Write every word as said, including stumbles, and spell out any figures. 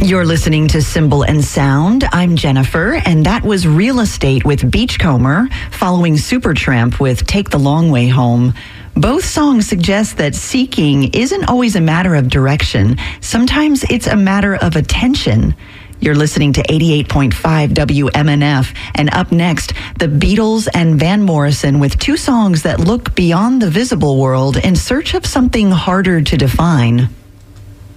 You're listening to Symbol and Sound. I'm Jennifer, and that was Real Estate with Beachcomber, following Supertramp with Take the Long Way Home. Both songs suggest that seeking isn't always a matter of direction. Sometimes it's a matter of attention. You're listening to eighty-eight point five W M N F, and up next, the Beatles and Van Morrison with two songs that look beyond the visible world in search of something harder to define.